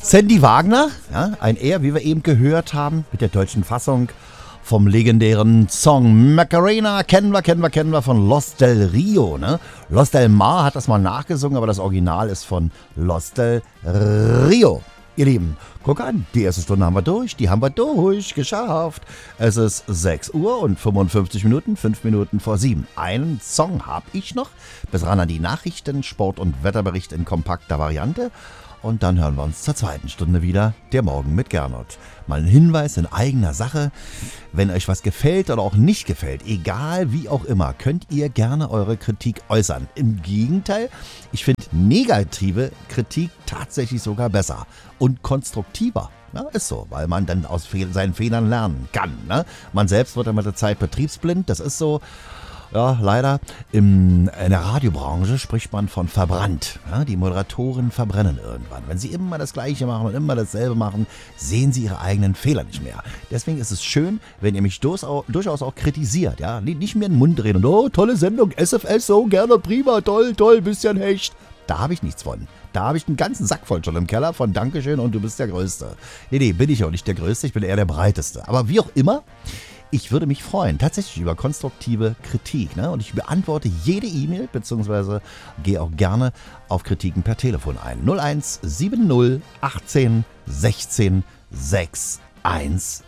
Sandy Wagner, ja, ein Er, wie wir eben gehört haben, mit der deutschen Fassung vom legendären Song Macarena, kennen wir von Los del Rio. Ne? Los del Mar hat das mal nachgesungen, aber das Original ist von Los del Rio. Ihr Lieben, guck an, die erste Stunde haben wir geschafft. Es ist 6 Uhr und 55 Minuten, 5 Minuten vor 7. Einen Song habe ich noch, bis ran an die Nachrichten, Sport- und Wetterbericht in kompakter Variante. Und dann hören wir uns zur zweiten Stunde wieder, der Morgen mit Gernot. Mal ein Hinweis in eigener Sache. Wenn euch was gefällt oder auch nicht gefällt, egal wie auch immer, könnt ihr gerne eure Kritik äußern. Im Gegenteil, ich finde negative Kritik tatsächlich sogar besser und konstruktiver. Ja, ist so, weil man dann aus seinen Fehlern lernen kann. Ne? Man selbst wird ja mit der Zeit betriebsblind, das ist so. Ja, leider. In der Radiobranche spricht man von verbrannt. Ja, die Moderatoren verbrennen irgendwann. Wenn sie immer das Gleiche machen und immer dasselbe machen, sehen sie ihre eigenen Fehler nicht mehr. Deswegen ist es schön, wenn ihr mich durchaus auch kritisiert. Ja? Nicht mir in den Mund reden und oh, tolle Sendung, SFS, so gerne, prima, toll, bisschen Hecht. Da habe ich nichts von. Da habe ich einen ganzen Sack voll schon im Keller von Dankeschön und du bist der Größte. Nee, bin ich auch nicht der Größte, ich bin eher der Breiteste. Aber wie auch immer, ich würde mich freuen, tatsächlich über konstruktive Kritik. Ne? Und ich beantworte jede E-Mail, beziehungsweise gehe auch gerne auf Kritiken per Telefon ein. 0170 18 16 616.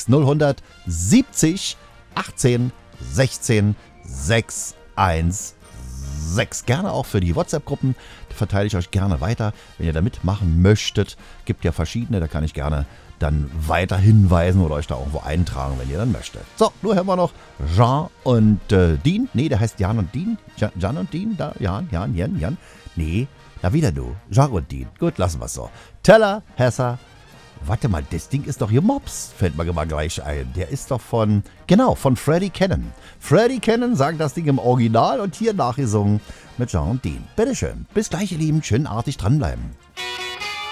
0170 18 16 616. Gerne auch für die WhatsApp-Gruppen. Da verteile ich euch gerne weiter. Wenn ihr da mitmachen möchtet, gibt ja verschiedene, da kann ich gerne dann weiter hinweisen oder euch da irgendwo eintragen, wenn ihr dann möchtet. So, nun hören wir noch Jean und Dean. Nee, der heißt Jan und Dean. Jan und Dean? Da, Jan. Nee, da wieder du. Jean und Dean. Gut, lassen wir es so. Teller, Hesser. Warte mal, das Ding ist doch hier Mops, fällt mir mal gleich ein. Der ist doch von Freddie Cannon. Freddie Cannon sagt das Ding im Original und hier nachgesungen mit Jean und Dean. Bitteschön. Bis gleich, ihr Lieben. Schön artig dranbleiben.